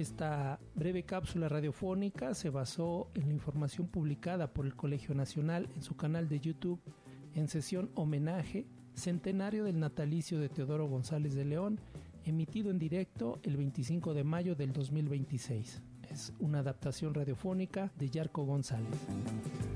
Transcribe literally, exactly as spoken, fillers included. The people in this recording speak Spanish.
Esta breve cápsula radiofónica se basó en la información publicada por el Colegio Nacional en su canal de YouTube en sesión homenaje centenario del natalicio de Teodoro González de León, emitido en directo el veinticinco de mayo del dos mil veintiséis. Es una adaptación radiofónica de Yarko González.